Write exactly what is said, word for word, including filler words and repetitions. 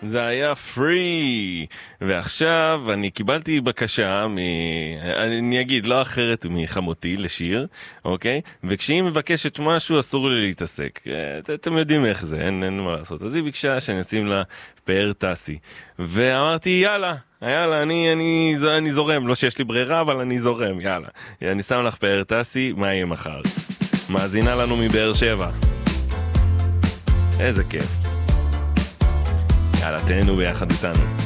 זה היה פרי. ועכשיו אני קיבלתי בקשה מ... אני אגיד, לא אחרת מחמותי לשיר, אוקיי? וכשהיא מבקשת משהו אסור לי להתעסק. אתם יודעים איך זה, אין, אין מה לעשות. אז היא ביקשה שנשים לה פאר טסי. ואמרתי, יאללה, יאללה, אני, אני, אני זורם. לא שיש לי ברירה, אבל אני זורם, יאללה. אני שם לך פאר טסי, מה יהיה מחר? מאזינה לנו מבאר שבע. איזה כיף. יאללה, תהנו ביחד איתנו.